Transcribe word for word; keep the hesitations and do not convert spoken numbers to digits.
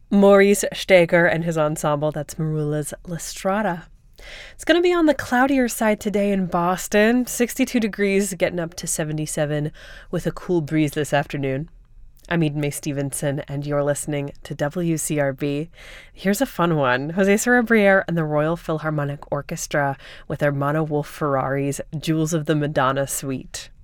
Maurice Steger and his ensemble. That's Marula's La Strada. It's going to be on the cloudier side today in Boston. sixty-two degrees, getting up to seventy-seven with a cool breeze this afternoon. I'm Eden May Stevenson, and you're listening to W C R B. Here's a fun one. Jose Sarabriere and the Royal Philharmonic Orchestra with their Mono Wolf Ferrari's Jewels of the Madonna Suite.